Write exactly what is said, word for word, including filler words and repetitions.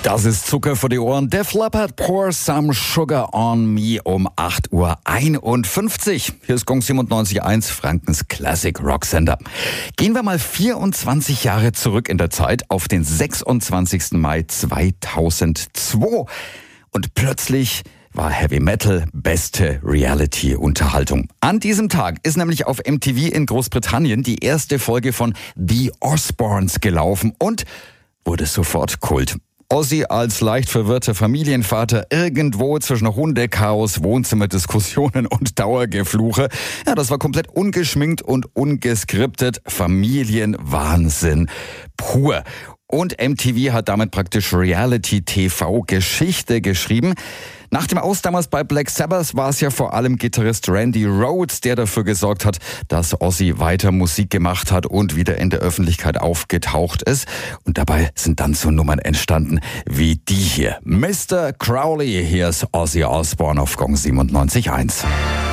Das ist Zucker für die Ohren. Def Leppard, Pour Some Sugar on Me um acht Uhr einundfünfzig. Hier ist Gong siebenundneunzig Komma eins, Frankens Classic Rock Sender. Gehen wir mal vierundzwanzig Jahre zurück in der Zeit auf den sechsundzwanzigsten Mai zweitausendzwei. Und plötzlich war Heavy Metal beste Reality-Unterhaltung. An diesem Tag ist nämlich auf M T V in Großbritannien die erste Folge von The Osbournes gelaufen und wurde sofort Kult. Ozzy als leicht verwirrter Familienvater irgendwo zwischen Hundechaos, Wohnzimmerdiskussionen und Dauergefluche. Ja, das war komplett ungeschminkt und ungeskriptet. Familienwahnsinn pur. Und M T V hat damit praktisch Reality-T V-Geschichte geschrieben. Nach dem Aus damals bei Black Sabbath war es ja vor allem Gitarrist Randy Rhoads, der dafür gesorgt hat, dass Ozzy weiter Musik gemacht hat und wieder in der Öffentlichkeit aufgetaucht ist. Und dabei sind dann so Nummern entstanden wie die hier. Mister Crowley, hier ist Ozzy Osbourne auf Gong siebenundneunzig Komma eins.